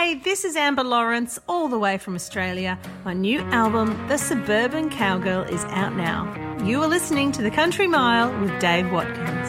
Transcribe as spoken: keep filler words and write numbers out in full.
Hey, this is Amber Lawrence, all the way from Australia. My new album, The Suburban Cowgirl, is out now. You are listening to The Country Mile with Dave Watkins.